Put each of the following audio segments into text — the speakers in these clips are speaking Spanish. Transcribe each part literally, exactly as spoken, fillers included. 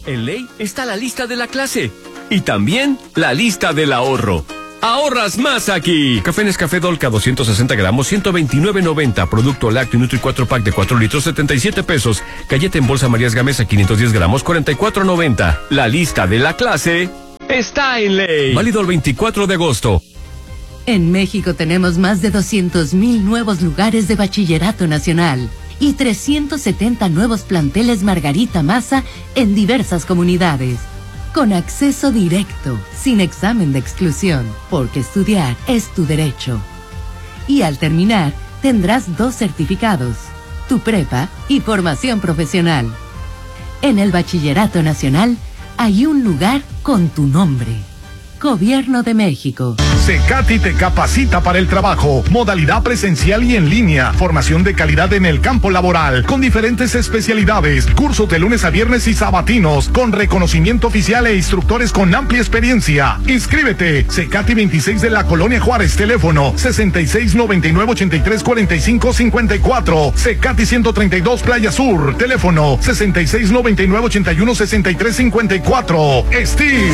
En Ley está la lista de la clase y también la lista del ahorro. ¡Ahorras más aquí! Café Nescafé Dolca doscientos sesenta gramos, ciento veintinueve noventa. Producto lácteo Nutri cuatro pack de cuatro litros, setenta y siete pesos. Galleta en bolsa Marías Gamesa quinientos diez gramos, cuarenta y cuatro noventa. La lista de la clase está en Ley. Válido el veinticuatro de agosto. En México tenemos más de doscientos mil nuevos lugares de bachillerato nacional y trescientos setenta nuevos planteles Margarita Maza en diversas comunidades. Con acceso directo, sin examen de exclusión, porque estudiar es tu derecho. Y al terminar, tendrás dos certificados, tu prepa y formación profesional. En el Bachillerato Nacional hay un lugar con tu nombre. Gobierno de México. Cecati te capacita para el trabajo, modalidad presencial y en línea, formación de calidad en el campo laboral, con diferentes especialidades, cursos de lunes a viernes y sabatinos, con reconocimiento oficial e instructores con amplia experiencia. Inscríbete, Cecati veintiséis de la Colonia Juárez, teléfono sesenta y seis noventa y nueve ochenta y tres cuarenta y cinco cincuenta y cuatro, Cecati ciento treinta y dos Playa Sur, teléfono sesenta y seis noventa y nueve ochenta y uno sesenta y tres cincuenta y cuatro. Steve.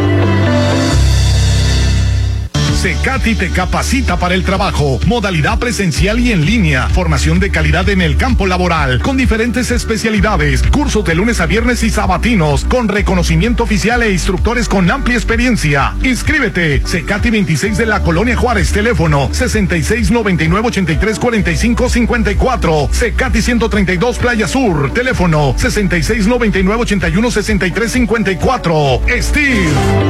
Cecati te capacita para el trabajo, modalidad presencial y en línea, formación de calidad en el campo laboral, con diferentes especialidades, cursos de lunes a viernes y sabatinos, con reconocimiento oficial e instructores con amplia experiencia. Inscríbete, Cecati veintiséis de la Colonia Juárez, teléfono sesenta y seis noventa y nueve ochenta y tres cuarenta y cinco cincuenta y cuatro, Cecati ciento treinta y dos Playa Sur, teléfono sesenta y seis noventa y nueve ochenta y uno sesenta y tres cincuenta y cuatro. Steve.